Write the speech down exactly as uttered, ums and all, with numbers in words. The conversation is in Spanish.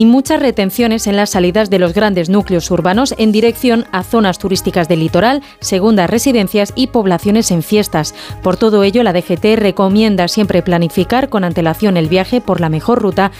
y muchas retenciones en las salidas de los grandes núcleos urbanos en dirección a zonas turísticas del litoral, segundas residencias y poblaciones en fiestas. Por todo ello, la D G T recomienda siempre planificar con antelación el viaje por la mejor ruta